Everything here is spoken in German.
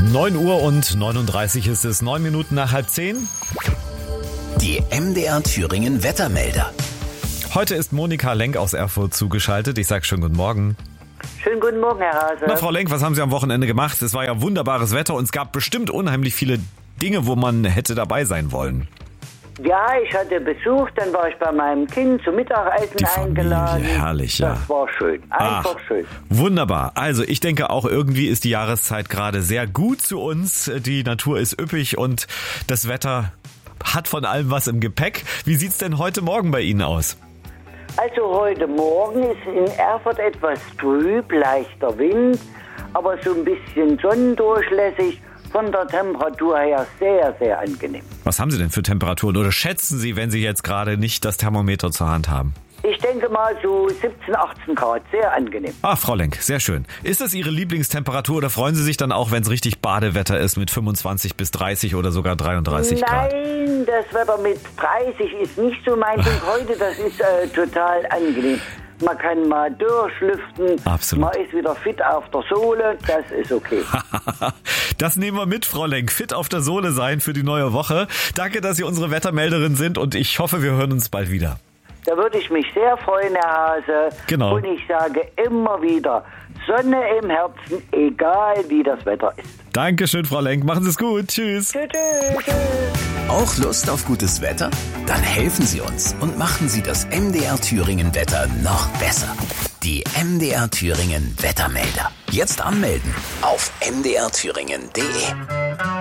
9 Uhr und 39 ist es, 9 Minuten nach 9:30. Die MDR Thüringen Wettermelder. Heute ist Monika Lenk aus Erfurt zugeschaltet. Ich sage schönen guten Morgen. Schönen guten Morgen, Herr Hase. Na, Frau Lenk, was haben Sie am Wochenende gemacht? Es war ja wunderbares Wetter und es gab bestimmt unheimlich viele Dinge, wo man hätte dabei sein wollen. Ja, ich hatte Besuch, dann war ich bei meinem Kind zum Mittagessen Die Familie, eingeladen. herrlich, ja. Das war schön, einfach schön. Wunderbar. Also ich denke auch, irgendwie ist die Jahreszeit gerade sehr gut zu uns. Die Natur ist üppig und das Wetter hat von allem was im Gepäck. Wie sieht's denn heute Morgen bei Ihnen aus? Also heute Morgen ist in Erfurt etwas trüb, leichter Wind, aber so ein bisschen sonnendurchlässig. Von der Temperatur her sehr, sehr angenehm. Was haben Sie denn für Temperaturen oder schätzen Sie, wenn Sie jetzt gerade nicht das Thermometer zur Hand haben? Ich denke mal so 17, 18 Grad, sehr angenehm. Ah, Frau Lenk, sehr schön. Ist das Ihre Lieblingstemperatur oder freuen Sie sich dann auch, wenn es richtig Badewetter ist mit 25 bis 30 oder sogar 33 Grad? Nein, das Wetter mit 30 ist nicht so mein Ding heute, das ist total angenehm. Man kann mal durchlüften, Absolut. Man ist wieder fit auf der Sohle, das ist okay. Das nehmen wir mit, Frau Lenk. Fit auf der Sohle sein für die neue Woche. Danke, dass Sie unsere Wettermelderin sind und ich hoffe, wir hören uns bald wieder. Da würde ich mich sehr freuen, Herr Hase. Genau. Und ich sage immer wieder, Sonne im Herzen, egal wie das Wetter ist. Dankeschön, Frau Lenk. Machen Sie es gut. Tschüss. Tschüss, tschüss. Auch Lust auf gutes Wetter? Dann helfen Sie uns und machen Sie das MDR Thüringen Wetter noch besser. Die MDR Thüringen Wettermelder. Jetzt anmelden auf mdrthüringen.de.